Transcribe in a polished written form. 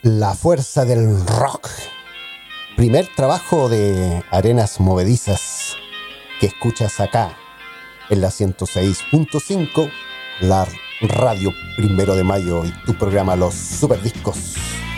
La fuerza del rock. Primer trabajo de Arenas Movedizas que escuchas acá en la 106.5, la radio 1 de mayo y tu programa Los Superdiscos.